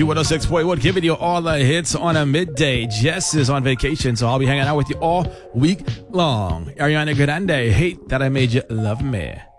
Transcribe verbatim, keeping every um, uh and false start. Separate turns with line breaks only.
Q one oh six point one, giving you all the hits on a midday. Jess is on vacation, so I'll be hanging out with you all week long. Ariana Grande, Hate That I Made You Love Me.